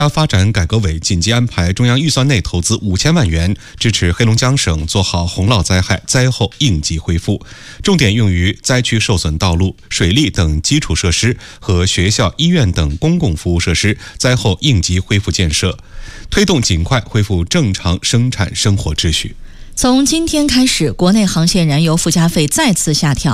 发展改革委紧急安排中央预算内投资5000万元，支持黑龙江省做好洪涝灾害灾后应急恢复，重点用于灾区受损道路、水利等基础设施和学校、医院等公共服务设施灾后应急恢复建设，推动尽快恢复正常生产生活秩序。 从今天开始，国内航线燃油附加费再次下调。